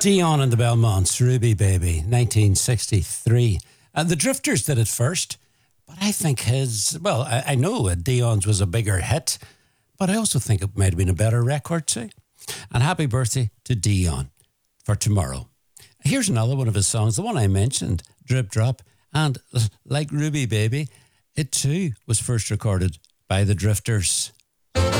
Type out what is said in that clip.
Dion and the Belmonts, Ruby Baby, 1963. The Drifters did it first, but I think I know Dion's was a bigger hit, but I also think it might have been a better record too. And happy birthday to Dion for tomorrow. Here's another one of his songs, the one I mentioned, Drip Drop, and like Ruby Baby, it too was first recorded by the Drifters.